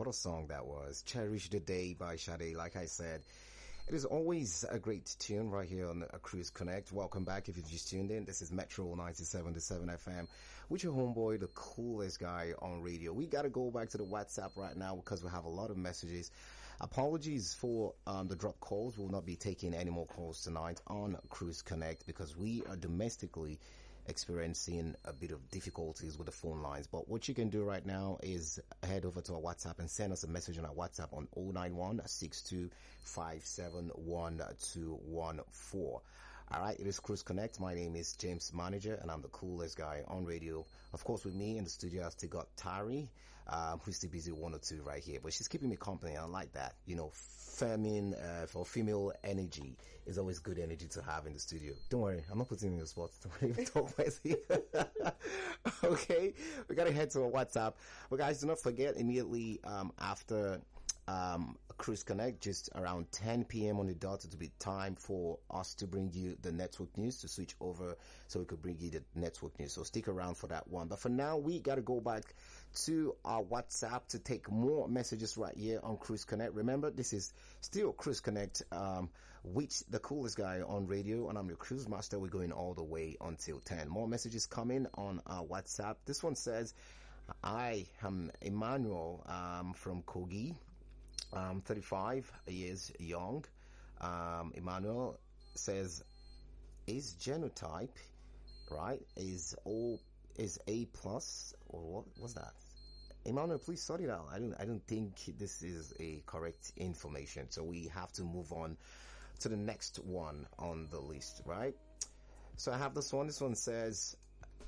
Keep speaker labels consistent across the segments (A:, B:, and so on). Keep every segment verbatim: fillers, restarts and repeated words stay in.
A: what a song that was. Cherish the Day by Sade. Like I said, it is always a great tune right here on a Cruise Connect. Welcome back if you just tuned in. This is Metro ninety-seven point seven F M with your homeboy, the coolest guy on radio. We got to go back to the WhatsApp right now because we have a lot of messages. Apologies for um, the drop calls. We'll not be taking any more calls tonight on Cruise Connect because we are domestically experiencing a bit of difficulties with the phone lines. But what you can do right now is head over to our WhatsApp and send us a message on our WhatsApp on zero nine one, six two five seven one two one four. Alright, it is Cruise Connect. My name is James Manager and I'm the coolest guy on radio. Of course, with me in the studio, I've still got Tari, um, who's still busy one or two right here, but she's keeping me company. I like that. You know, feminine, uh, for female energy is always good energy to have in the studio. Don't worry, I'm not putting you in the spot. Don't even talk about it. Okay, we gotta head to our WhatsApp. But guys, do not forget immediately, um, after um Cruise Connect, just around ten p.m. on the dot, it'll be time for us to bring you the network news, to switch over so we could bring you the network news. So stick around for that one. But for now, we got to go back to our WhatsApp to take more messages right here on Cruise Connect. Remember, this is still Cruise Connect um with the coolest guy on radio, and I'm your cruise master. We're going all the way until ten. More messages coming on our WhatsApp. This one says, I am Emmanuel um from Kogi. Um, thirty-five years young. Um, Emmanuel says, is genotype, right, is O, is A plus, or what was that? Emmanuel, please sort it out. I don't, I don't think this is a correct information. So we have to move on to the next one on the list, right? So I have this one. This one says,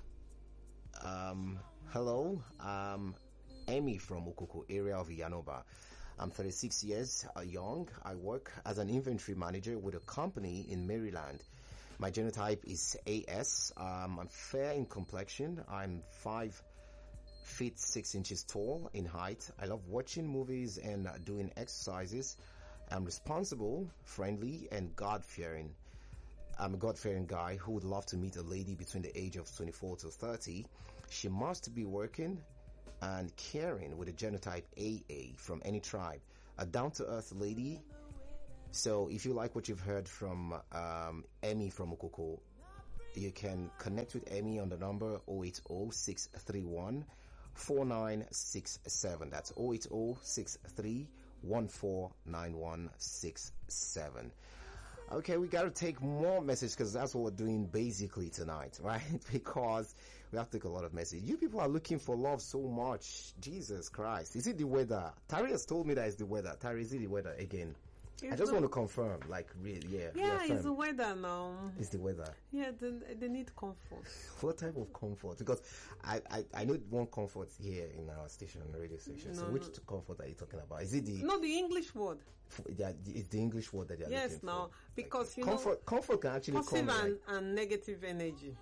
A: um, hello, um, Amy from Okoko area of Yanoba. I'm thirty-six years young. I work as an inventory manager with a company in Maryland. My genotype is A S. Um, I'm fair in complexion. I'm five feet six inches tall in height. I love watching movies and doing exercises. I'm responsible, friendly, and God-fearing. I'm a God-fearing guy who would love to meet a lady between the age of twenty-four to thirty. She must be working and caring with a genotype A A from any tribe, a down-to-earth lady. So if you like what you've heard from um Emmy from Okoko, you can connect with Emmy on the number zero eight zero, six three one, four nine six seven. That's zero eight zero, six three one four nine one six seven. Okay, we gotta take more messages because that's what we're doing basically tonight, right? Because we have to take a lot of messages. You people are looking for love so much. Jesus Christ. Is it the weather? Tari has told me that it's the weather. Tari, is it the weather again? It's I just the, want to confirm, like, really, yeah.
B: Yeah, it's the weather now.
A: It's the weather.
B: Yeah, they, they need comfort.
A: What type of comfort? Because I, I, I know one comfort here in our station, radio station. No, so which no. comfort are you talking about? Is it the...
B: No, the English word.
A: Yeah, it's the English word that you're
B: yes,
A: looking
B: now,
A: for.
B: Yes, now, because,
A: like,
B: you
A: comfort,
B: know...
A: Comfort can actually
B: positive
A: come...
B: and, like, and negative energy.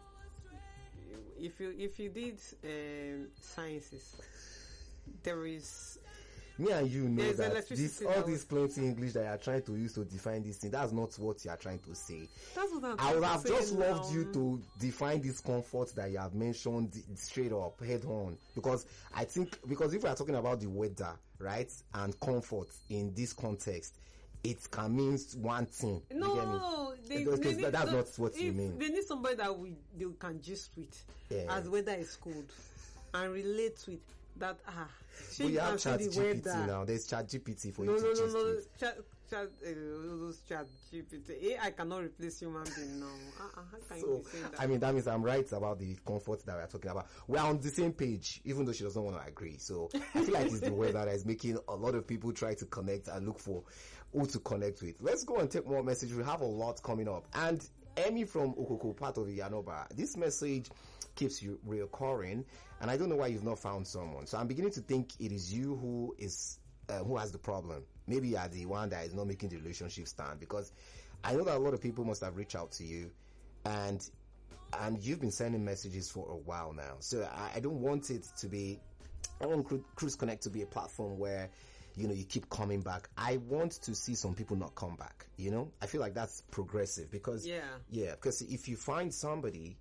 B: If you, if you did um, sciences, there is...
A: Me and you know that this, all this plenty English that you are trying to use to define this thing, that's not what you are trying to say.
B: That's what I'm
A: I would have just
B: now.
A: loved you to define this comfort that you have mentioned straight up, head on. Because I think, because if we are talking about the weather, right, and comfort in this context, it can mean one thing.
B: No, they,
A: okay,
B: they need,
A: that's
B: no,
A: not what you mean.
B: They need somebody that we they can gist with, yeah. as weather is cold, and relate with. That ah,
A: we have Chat G P T now. There's Chat G P T for
B: no,
A: you to
B: no,
A: gist
B: no, no,
A: with.
B: Chat, chat, uh, those Chat G P T. A I cannot replace human being now. Uh, uh, how can
A: so,
B: you say that?
A: I mean, that means I'm right about the comfort that we're talking about. We're on the same page, even though she doesn't want to agree. So I feel like it's the weather that is making a lot of people try to connect and look for who to connect with. Let's go and take more messages. We have a lot coming up. And Emmy from Okoko, part of Yanoba, this message keeps you reoccurring, and I don't know why you've not found someone. So I'm beginning to think it is you who is uh, who has the problem. Maybe you are the one that is not making the relationship stand, because I know that a lot of people must have reached out to you, and and you've been sending messages for a while now. So I, I don't want it to be, I want Cru- Cruise Connect to be a platform where, you know, you keep coming back. I want to see some people not come back, you know? I feel like that's progressive because,
B: yeah,
A: yeah, because if you find somebody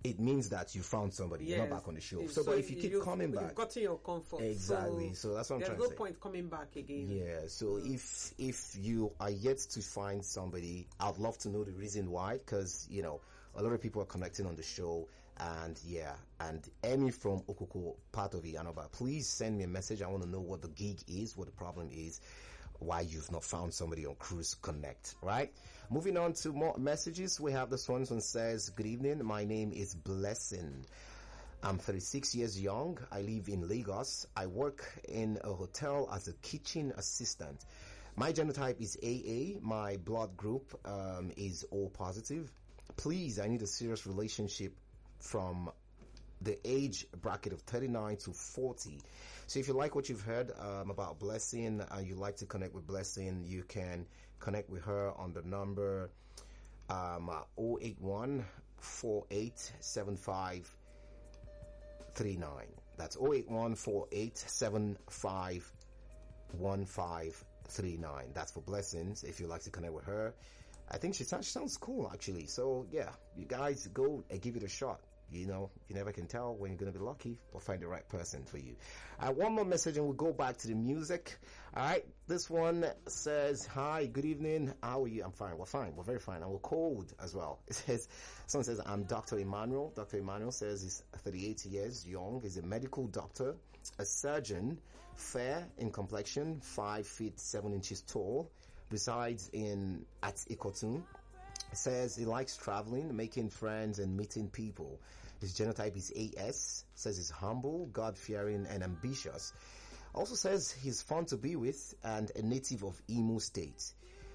A: it means that you found somebody. You're not
B: Yes.
A: back on the show.
B: If-
A: So, but if you keep
B: you've-
A: coming
B: you've
A: back,
B: gotten your comfort.
A: exactly. So, that's what I'm
B: there's
A: trying
B: no
A: to say.
B: point coming back again.
A: Yeah. So if if you are yet to find somebody, I'd love to know the reason why. Because you know a lot of people are connecting on the show, and yeah, and Emmy from Okoko, part of Iyanaba, please send me a message. I want to know what the gig is, what the problem is, why you've not found somebody on Cruise Connect, right? Moving on to more messages, we have this one. This one says, good evening, my name is Blessing. I'm thirty-six years young. I live in Lagos. I work in a hotel as a kitchen assistant. My genotype is A A. My blood group um, is O positive. Please, I need a serious relationship from the age bracket of thirty-nine to forty. So if you like what you've heard um, about Blessing and you like to connect with Blessing, you can connect with her on the number um, zero eight one four eight seven five three nine. That's zero eight one four eight seven five one five three nine. That's for Blessings if you like to connect with her. I think she sounds, she sounds cool actually. So yeah, you guys go and give it a shot. You know, you never can tell when you're going to be lucky or find the right person for you. All right, one more message and we'll go back to the music. All right, this one says, hi, good evening. How are you? I'm fine. We're fine. We're very fine. And we're cold as well. It says, someone says, I'm Doctor Emmanuel. Doctor Emmanuel says he's thirty-eight years young. He's a medical doctor, a surgeon, fair in complexion, five feet seven inches tall, resides in at Ikotun. Says he likes traveling, making friends, and meeting people. His genotype is A S. Says he's humble, God-fearing, and ambitious. Also says he's fun to be with and a native of Imo State.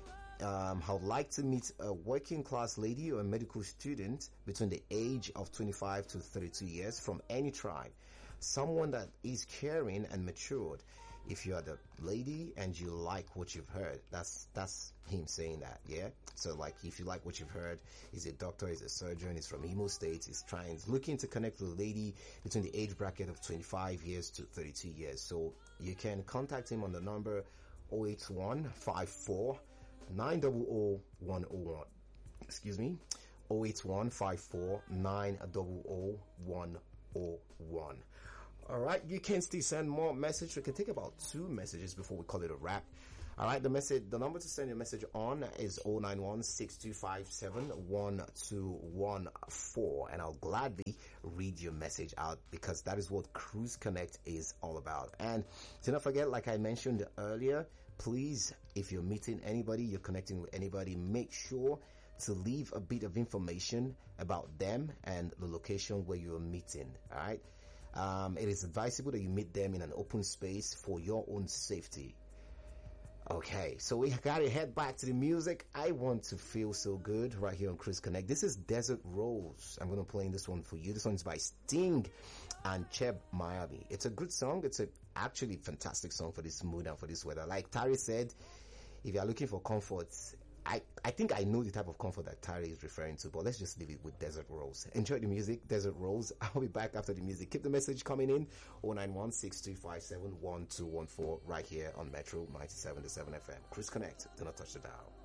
A: Um, I would like to meet a working class lady or a medical student between the age of twenty-five to thirty-two years from any tribe. Someone that is caring and matured. If you are the lady and you like what you've heard, that's that's him saying that, yeah? So like if you like what you've heard, he's a doctor, he's a surgeon, he's from Imo State, he's trying, he's looking to connect with a lady between the age bracket of twenty-five years to thirty-two years. So you can contact him on the number zero eight one five four nine zero zero one zero one. Excuse me, zero eight one five four nine zero zero one zero one. All right, you can still send more messages. We can take about two messages before we call it a wrap. All right, the message, the number to send your message on is zero nine one six two five seven one two one four, and I'll gladly read your message out because that is what Cruise Connect is all about. And do not forget, like I mentioned earlier, please, if you're meeting anybody, you're connecting with anybody, make sure to leave a bit of information about them and the location where you're meeting. All right. Um, it is advisable that you meet them in an open space for your own safety. Okay, so we gotta head back to the music. I want to feel so good right here on Cruise Connect. This is Desert Rose. I'm gonna play this one for you. This one's by Sting and Cheb Miami. It's a good song. It's a actually fantastic song for this mood and for this weather. Like Tari said, if you are looking for comfort, I, I think I know the type of comfort that Tari is referring to, but let's just leave it with Desert Rose. Enjoy the music, Desert Rose. I'll be back after the music. Keep the message coming in, zero nine one six two five seven one two one four, right here on Metro ninety-seven point seven F M. Cruise Connect. Do not touch the dial.